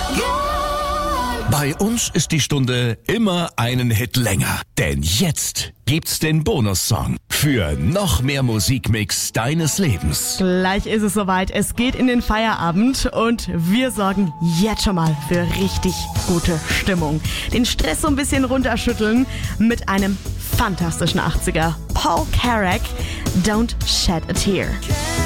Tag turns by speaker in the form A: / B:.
A: Bei uns ist die Stunde immer einen Hit länger. Denn jetzt gibt's den Bonussong für noch mehr Musikmix deines Lebens.
B: Gleich ist es soweit. Es geht in den Feierabend und wir sorgen jetzt schon mal für richtig gute Stimmung. Den Stress so ein bisschen runterschütteln mit einem fantastischen 80er. Paul Carrack, Don't Shed a Tear.